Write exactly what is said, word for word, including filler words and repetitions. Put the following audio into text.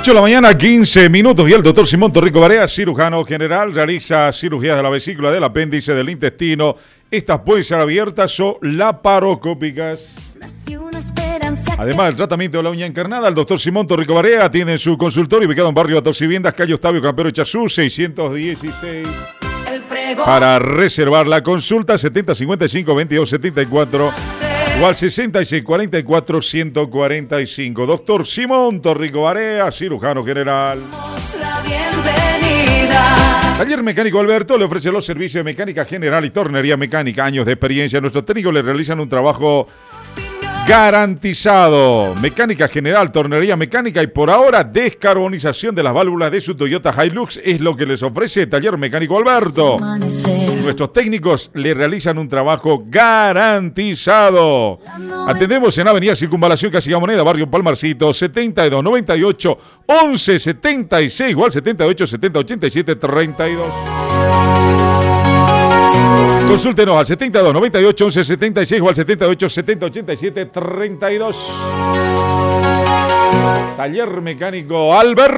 ocho de la mañana, quince minutos, y el doctor Simón Torrico Barea, cirujano general, realiza cirugías de la vesícula, del apéndice, del intestino. Estas pueden ser abiertas o laparoscópicas. Además del tratamiento de la uña encarnada, el doctor Simón Torrico Barea tiene su consultorio ubicado en barrio Atos y Viviendas, calle Octavio Campero Chazú, seiscientos dieciséis. Para reservar la consulta, setenta cincuenta y cinco veintidós setenta y cuatro o al sesenta y seis cuarenta y cuatro ciento cuarenta y cinco. Doctor Simón Torrico Barea, cirujano general. Taller Mecánico Alberto le ofrece los servicios de mecánica general y tornería mecánica. Años de experiencia. Nuestros técnicos le realizan un trabajo garantizado. Mecánica general, tornería mecánica y por ahora descarbonización de las válvulas de su Toyota Hilux es lo que les ofrece Taller Mecánico Alberto. Nuestros técnicos le realizan un trabajo garantizado. Atendemos en Avenida Circunvalación Casiga Moneda, barrio Palmarcito, setenta y dos noventa y ocho once setenta y seis o al setenta y ocho setenta ochenta y siete treinta y dos. Consúltenos al setenta y dos noventa y ocho once setenta y seis o al setenta y ocho setenta ochenta y siete treinta y dos. Taller Mecánico Alberto.